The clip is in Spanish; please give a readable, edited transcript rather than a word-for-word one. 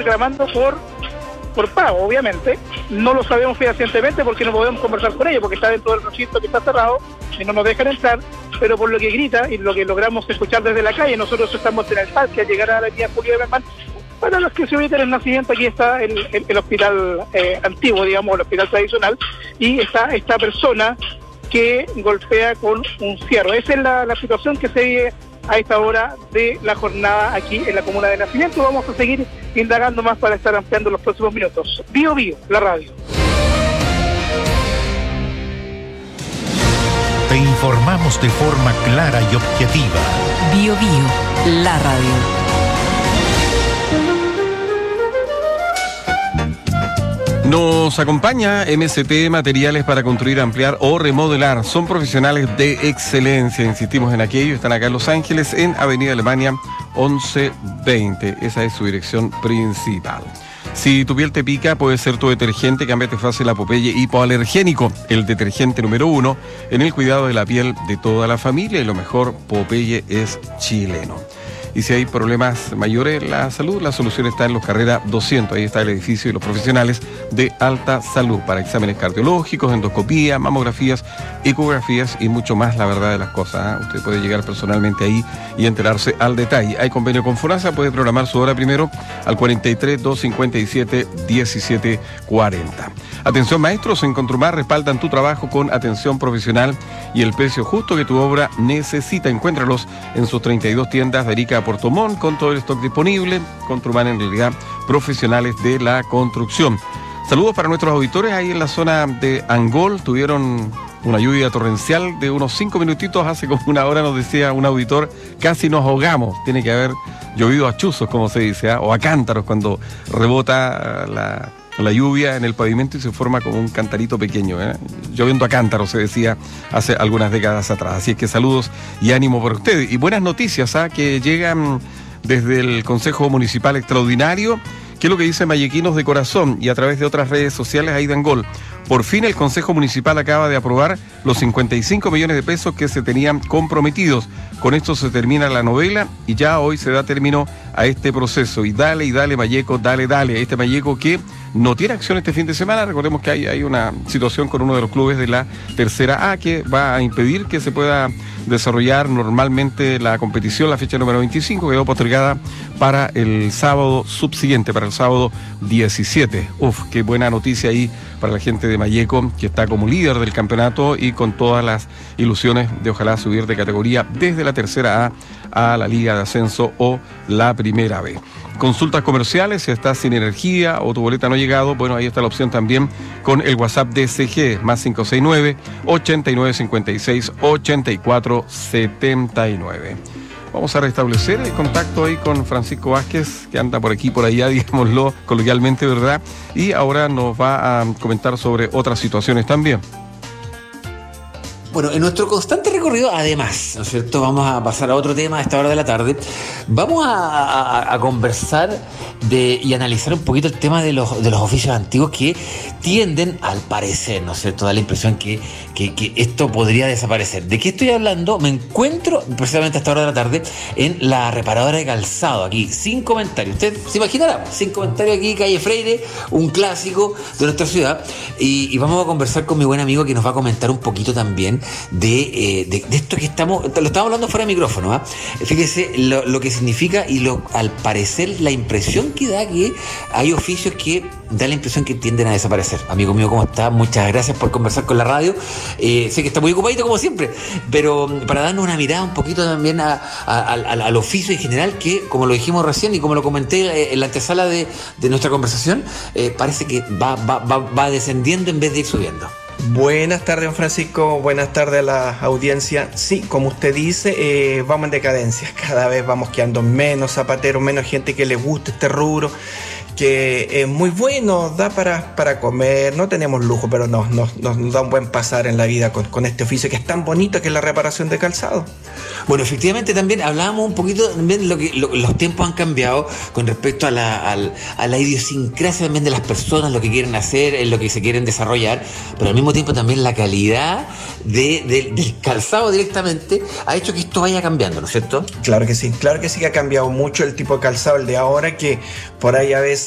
reclamando por pago, obviamente. No lo sabemos fehacientemente porque no podemos conversar con ellos, porque está dentro del recinto que está cerrado y no nos dejan entrar, pero por lo que grita y lo que logramos escuchar desde la calle, nosotros estamos en el parque al llegar a la avenida Julio Beckmann. Para los que se ubican en el nacimiento, aquí está el hospital antiguo, digamos, el hospital tradicional, y está esta persona que golpea con un fierro. Esa es la situación que se vive a esta hora de la jornada aquí en la comuna de Nacimiento. Vamos a seguir indagando más para estar ampliando los próximos minutos. Bio Bio, la radio. Te informamos de forma clara y objetiva. Bio Bio, la radio. Nos acompaña MST Materiales para construir, ampliar o remodelar. Son profesionales de excelencia, insistimos en aquello. Están acá en Los Ángeles, en Avenida Alemania 1120. Esa es su dirección principal. Si tu piel te pica, puede ser tu detergente. Cámbiate fácil a Popeye Hipoalergénico, el detergente número 1 en el cuidado de la piel de toda la familia. Y lo mejor, Popeye es chileno. Y si hay problemas mayores en la salud, la solución está en Los Carrera 200. Ahí está el edificio y los profesionales de alta salud para exámenes cardiológicos, endoscopía, mamografías, ecografías y mucho más, la verdad de las cosas. Usted puede llegar personalmente ahí y enterarse al detalle. Hay convenio con FONASA, puede programar su hora primero al 43 257 1740. Atención maestros, en Contrumar respaldan tu trabajo con atención profesional y el precio justo que tu obra necesita. Encuéntralos en sus 32 tiendas de Arica a Puerto Montt con todo el stock disponible. Contrumar, en realidad, profesionales de la construcción. Saludos para nuestros auditores ahí en la zona de Angol. Tuvieron una lluvia torrencial de unos 5 minutitos, hace como una hora nos decía un auditor, casi nos ahogamos. Tiene que haber llovido a chuzos, como se dice, o a cántaros cuando rebota la lluvia en el pavimento y se forma como un cantarito pequeño, lloviendo a cántaros, se decía hace algunas décadas atrás. Así es que saludos y ánimo para ustedes. Y buenas noticias que llegan desde el Consejo Municipal Extraordinario, que es lo que dicen Vallequinos de Corazón y a través de otras redes sociales ahí de Angol. Por fin el Consejo Municipal acaba de aprobar los 55 millones de pesos que se tenían comprometidos. Con esto se termina la novela y ya hoy se da término a este proceso. Y dale, Malleco, dale. Este Malleco que no tiene acción este fin de semana. Recordemos que hay una situación con uno de los clubes de la tercera A que va a impedir que se pueda desarrollar normalmente la competición. La fecha número 25 quedó postergada para el sábado subsiguiente, para el sábado 17. Qué buena noticia ahí para la gente de Malleco, que está como líder del campeonato y con todas las ilusiones de ojalá subir de categoría desde la tercera A la Liga de Ascenso o la Primera B. Consultas comerciales, si estás sin energía o tu boleta no ha llegado, bueno, ahí está la opción también con el WhatsApp de CG, más 569-8956-8479. Vamos a restablecer el contacto ahí con Francisco Vázquez, que anda por aquí, por allá, digámoslo coloquialmente, ¿verdad? Y ahora nos va a comentar sobre otras situaciones también. Bueno, en nuestro constante recorrido, además, ¿no es cierto?, vamos a pasar a otro tema a esta hora de la tarde. Vamos a conversar y analizar un poquito el tema de los oficios antiguos que tienden, al parecer, ¿no es cierto?, da la impresión que esto podría desaparecer. ¿De qué estoy hablando? Me encuentro precisamente a esta hora de la tarde en la reparadora de calzado, aquí, sin comentarios. Usted se imaginará, sin comentarios aquí, calle Freire, un clásico de nuestra ciudad. Y vamos a conversar con mi buen amigo que nos va a comentar un poquito también de esto que lo estamos hablando fuera de micrófono. Fíjese lo que significa y al parecer la impresión que da que hay oficios que da la impresión que tienden a desaparecer. Amigo mío, ¿cómo está? Muchas gracias por conversar con la radio. Sé que está muy ocupadito como siempre, pero para darnos una mirada un poquito también al oficio en general, que como lo dijimos recién y como lo comenté en la antesala de nuestra conversación, parece que va descendiendo en vez de ir subiendo. Buenas tardes, don Francisco. Buenas tardes a la audiencia. Sí, como usted dice, vamos en decadencia. Cada vez vamos quedando menos zapateros, menos gente que le guste este rubro, que es muy bueno, da para comer, no tenemos lujo, pero nos da un buen pasar en la vida con este oficio que es tan bonito, que es la reparación de calzado. Bueno, efectivamente también hablábamos un poquito también de los tiempos han cambiado con respecto a la idiosincrasia también de las personas, lo que quieren hacer, en lo que se quieren desarrollar, pero al mismo tiempo también la calidad del calzado directamente ha hecho que esto vaya cambiando, ¿no es cierto? Claro que sí que ha cambiado mucho el tipo de calzado, el de ahora, que por ahí a veces